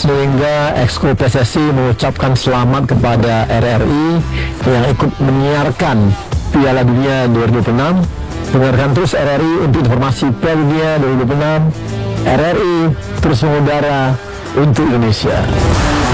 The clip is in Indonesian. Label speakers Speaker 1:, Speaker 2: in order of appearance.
Speaker 1: sehingga Exco PSSI mengucapkan selamat kepada RRI yang ikut menyiarkan Piala Dunia 2026. Dengarkan terus RRI untuk informasi Piala Dunia 2026. RRI terus mengudara untuk Indonesia.